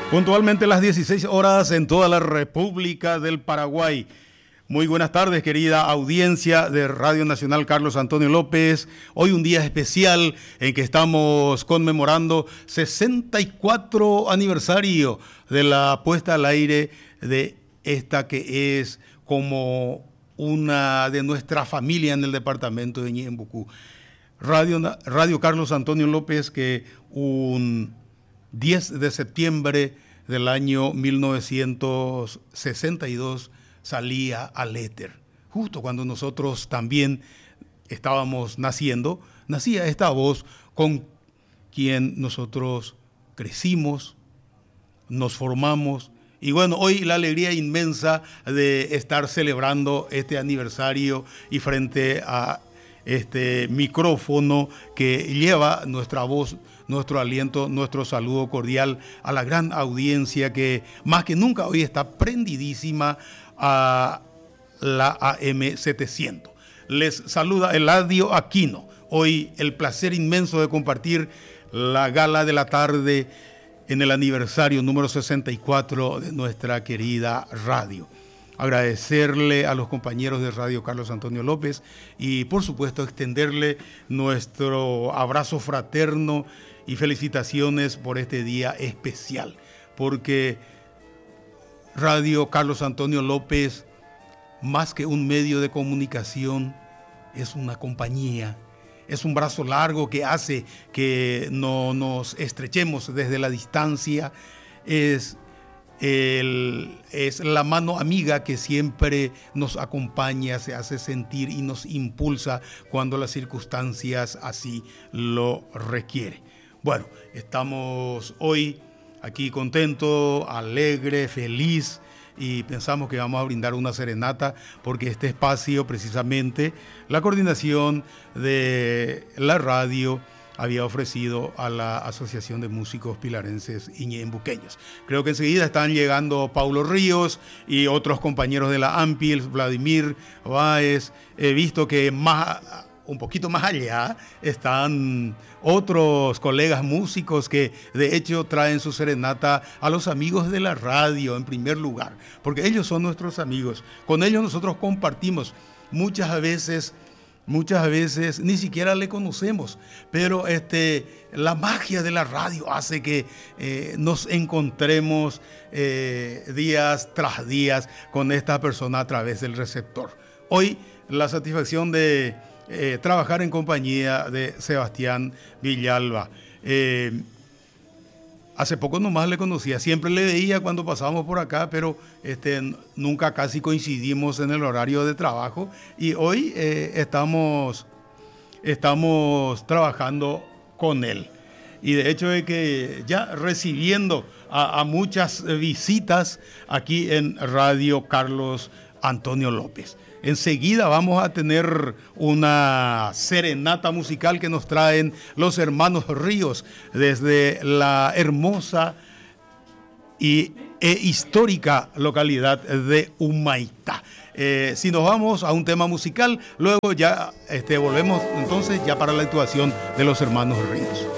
Puntualmente las 16 horas en toda la República del Paraguay. Muy buenas tardes, querida audiencia de Radio Nacional Carlos Antonio López. Hoy un día especial en que estamos conmemorando 64 aniversario de la puesta al aire de esta que es como una de nuestra familia en el departamento de Ñembucú. Radio Carlos Antonio López, que un 10 de septiembre del año 1962 salía al éter. Justo cuando nosotros también estábamos naciendo, nacía esta voz con quien nosotros crecimos, nos formamos. Y bueno, hoy la alegría inmensa de estar celebrando este aniversario y frente a este micrófono que lleva nuestra voz, nuestro aliento, nuestro saludo cordial a la gran audiencia que más que nunca hoy está prendidísima a la AM 700. Les saluda Eladio Aquino. Hoy el placer inmenso de compartir la gala de la tarde en el aniversario número 64 de nuestra querida radio. Agradecerle a los compañeros de Radio Carlos Antonio López y por supuesto extenderle nuestro abrazo fraterno y felicitaciones por este día especial, porque Radio Carlos Antonio López, más que un medio de comunicación, es una compañía, es un brazo largo que hace que no nos estrechemos desde la distancia, es la mano amiga que siempre nos acompaña, se hace sentir y nos impulsa cuando las circunstancias así lo requieren. Bueno, estamos hoy aquí contentos, alegre, feliz y pensamos que vamos a brindar una serenata porque este espacio, precisamente, la coordinación de la radio había ofrecido a la Asociación de Músicos Pilarenses y Ñembuqueños. Creo que enseguida están llegando Paulo Ríos y otros compañeros de la AMPIL, Vladimir Báez. He visto que un poquito más allá están otros colegas músicos que de hecho traen su serenata a los amigos de la radio en primer lugar, porque ellos son nuestros amigos. Con ellos nosotros compartimos muchas veces ni siquiera le conocemos, pero la magia de la radio hace que nos encontremos días tras días con esta persona a través del receptor. Hoy la satisfacción de trabajar en compañía de Sebastián Villalba. Hace poco nomás le conocía, siempre le veía cuando pasábamos por acá, pero nunca casi coincidimos en el horario de trabajo y hoy estamos trabajando con él. Y de hecho es que ya recibiendo a muchas visitas aquí en Radio Carlos Antonio López. Enseguida vamos a tener una serenata musical que nos traen los hermanos Ríos desde la hermosa e histórica localidad de Humaitá. Si nos vamos a un tema musical, luego ya volvemos entonces ya para la actuación de los hermanos Ríos.